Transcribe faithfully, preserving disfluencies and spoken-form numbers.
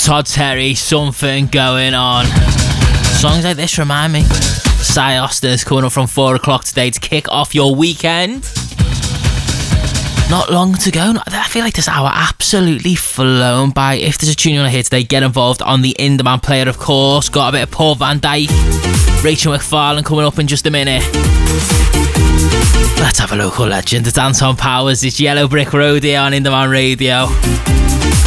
Todd Terry, Something Going On. Songs like this remind me. Cy Oster's coming up from four o'clock today to kick off your weekend. Not long to go. I feel like this hour absolutely flown by. If there's a tune you want to hear today, get involved on the In Demand player, of course. Got a bit of Paul Van Dyke, Rachel McFarlane coming up in just a minute. Let's have a local legend. It's Anton Powers. It's Yellow Brick Road here on In Demand Radio.